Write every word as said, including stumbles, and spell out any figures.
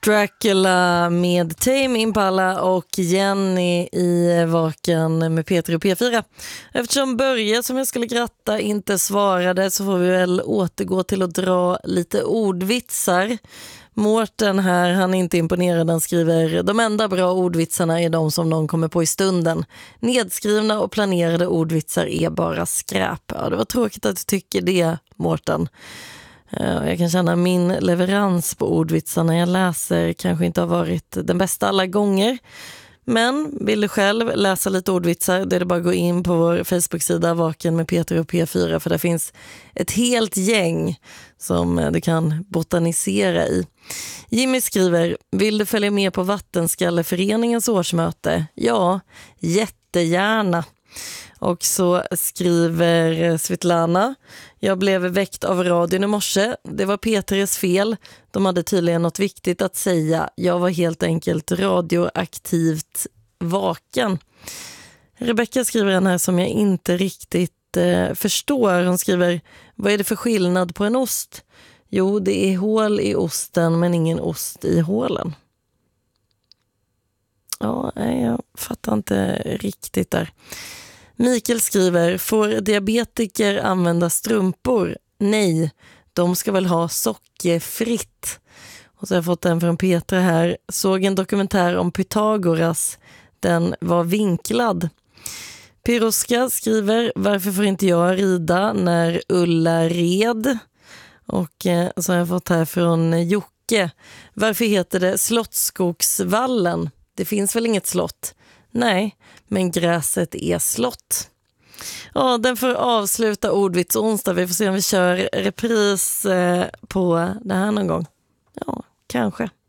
Dracula med Tame Impala och Jenny i Vaken med Peter och P fyra. Eftersom Börje som jag skulle gratta inte svarade så får vi väl återgå till att dra lite ordvitsar. Mårten här, han är inte imponerad, han skriver: de enda bra ordvitsarna är de som någon kommer på i stunden. Nedskrivna och planerade ordvitsar är bara skräp. Ja, det var tråkigt att du tycker det, Mårten. Jag kan känna min leverans på ordvitsar när jag läser kanske inte har varit den bästa alla gånger. Men vill du själv läsa lite ordvitsar, då är det bara att gå in på vår Facebook-sida Vaken med Peter och P fyra, för det finns ett helt gäng som du kan botanisera i. Jimmy skriver: vill du följa med på Vattenskalleföreningens årsmöte? Ja, jättegärna. Och så skriver Svetlana: jag blev väckt av radion i morse. Det var Peters fel. De hade tydligen något viktigt att säga. Jag var helt enkelt radioaktivt vaken. Rebecca skriver en här som jag inte riktigt eh, förstår. Hon skriver: vad är det för skillnad på en ost? Jo, det är hål i osten men ingen ost i hålen. Ja, nej, jag fattar inte riktigt där. Mikael skriver: får diabetiker använda strumpor? Nej, de ska väl ha sockerfritt. Och så har jag fått en från Petra här. Såg en dokumentär om Pythagoras. Den var vinklad. Piroska skriver: varför får inte jag rida när Ulla red? Och eh, så har jag fått här från Jocke: varför heter det Slottsskogsvallen? Det finns väl inget slott? Nej, men gräset är slott. Ja, den får avsluta ordvits onsdag. Vi får se om vi kör repris eh, på det här någon gång. Ja, kanske.